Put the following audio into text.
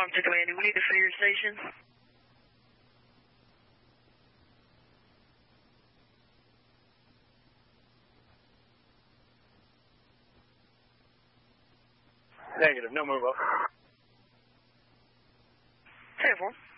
Farm to Command. We need to clear your station. Negative. No move up. 10-4.